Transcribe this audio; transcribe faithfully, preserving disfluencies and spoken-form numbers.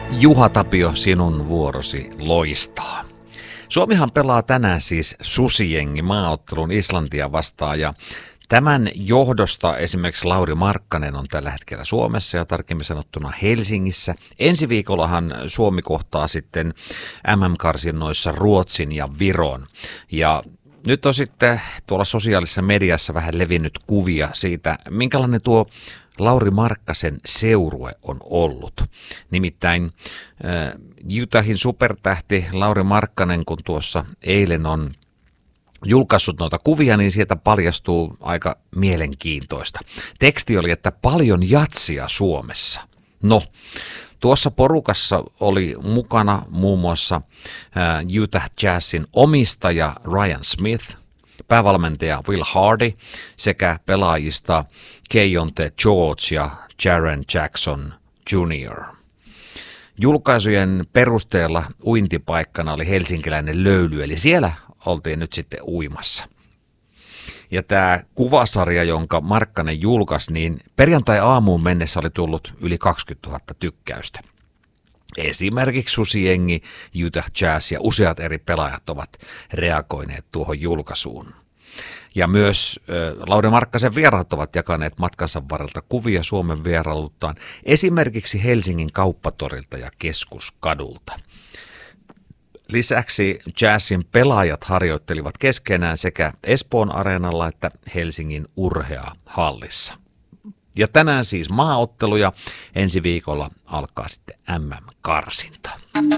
Juha Tapio, sinun vuorosi loistaa. Suomihan pelaa tänään siis susijengi maaottelun Islantia vastaan ja tämän johdosta esimerkiksi Lauri Markkanen on tällä hetkellä Suomessa ja tarkemmin sanottuna Helsingissä. Ensi viikollahan Suomi kohtaa sitten M M-karsinnoissa Ruotsin ja Viron. Ja nyt on sitten tuolla sosiaalisessa mediassa vähän levinnyt kuvia siitä, minkälainen tuo Lauri Markkasen seurue on ollut. Nimittäin äh, Utahin supertähti Lauri Markkanen, kun tuossa eilen on julkaissut noita kuvia, niin sieltä paljastuu aika mielenkiintoista. Teksti oli, että paljon jatsia Suomessa. No, tuossa porukassa oli mukana muun muassa äh, Utah Jazzin omistaja Ryan Smith, päävalmentaja Will Hardy sekä pelaajista Keyonte George ja Jaren Jackson junior Julkaisujen perusteella uintipaikkana oli helsinkiläinen löyly, eli siellä oltiin nyt sitten uimassa. Ja tämä kuvasarja, jonka Markkanen julkaisi, niin perjantai-aamuun mennessä oli tullut yli kaksikymmentätuhatta tykkäystä. Esimerkiksi susijengi, Utah Jazz ja useat eri pelaajat ovat reagoineet tuohon julkaisuun. Ja myös äh, Lauri Markkasen vieraat ovat jakaneet matkansa varrelta kuvia Suomen vierailuttaan, esimerkiksi Helsingin kauppatorilta ja Keskuskadulta. Lisäksi Jazzin pelaajat harjoittelivat keskenään sekä Espoon areenalla että Helsingin Urhea-hallissa. Ja tänään siis maaotteluja, ensi viikolla alkaa sitten M M-karsinta.